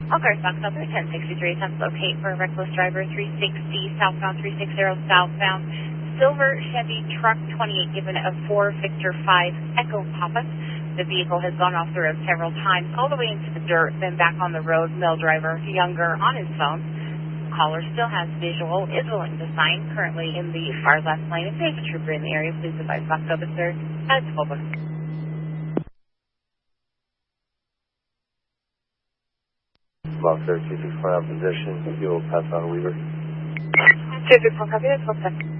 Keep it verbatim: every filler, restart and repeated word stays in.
Okay, Fox up at ten sixty-three, attempt to locate for a reckless driver, three sixty southbound, three sixty southbound, silver Chevy truck twenty-eight, given a four Victor five Echo Papa. The vehicle has gone off the road several times, all the way into the dirt, then back on the road. Male driver, younger, on his phone. Caller still has visual, is willing to sign, currently in the far left lane. If there's a trooper in the area, please advise Fox over, sir. That's over. Officer two six four out position, you will pass on Weaver. two six four, copy, that's okay.